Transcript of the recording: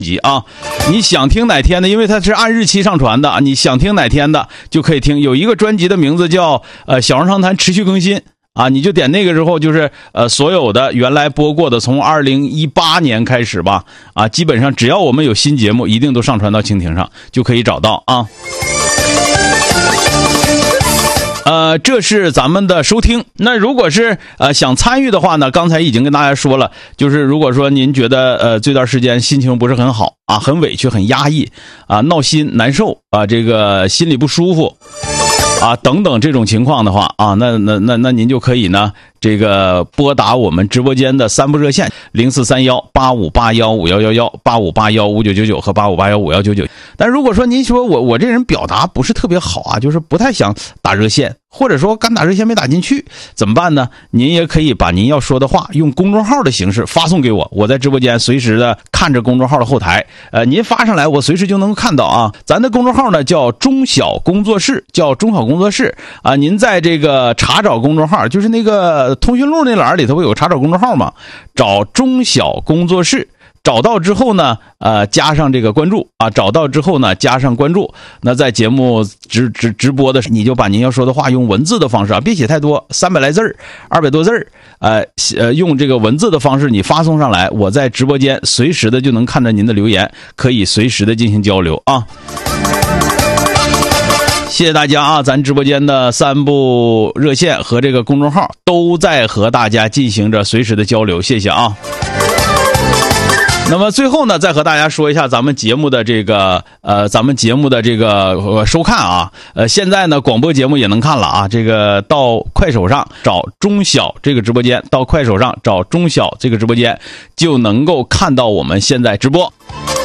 集啊，你想听哪天的，因为它是按日期上传的，你想听哪天的就可以听。有一个专辑的名字叫小人长谈持续更新啊，你就点那个之后就是所有的原来播过的从2018年开始吧啊，基本上只要我们有新节目一定都上传到蜻蜓上，就可以找到啊。这是咱们的收听。那如果是想参与的话呢，刚才已经跟大家说了，就是如果说您觉得这段时间心情不是很好啊，很委屈很压抑啊，闹心难受啊，这个心里不舒服啊等等这种情况的话啊，那您就可以呢这个拨打我们直播间的3部热线04318581511185815999和85815199。但如果说您说我这人表达不是特别好啊，就是不太想打热线，或者说刚打热线没打进去，怎么办呢？您也可以把您要说的话用公众号的形式发送给我，我在直播间随时的看着公众号的后台，您发上来我随时就能够看到啊。咱的公众号呢叫中小工作室，啊，您在这个查找公众号，就是那个通讯录那栏里头会有查找公众号嘛，找中小工作室。找到之后呢加上这个关注啊，找到之后呢加上关注，那在节目直播的时候，你就把您要说的话用文字的方式啊，别写太多，300来字200多字用这个文字的方式你发送上来，我在直播间随时的就能看着您的留言，可以随时的进行交流啊。谢谢大家啊，咱直播间的3部热线和这个公众号都在和大家进行着随时的交流，谢谢啊。那么最后呢，再和大家说一下咱们节目的这个收看啊，现在呢广播节目也能看了啊，这个到快手上找中小这个直播间，到快手上找中小这个直播间就能够看到我们现在直播。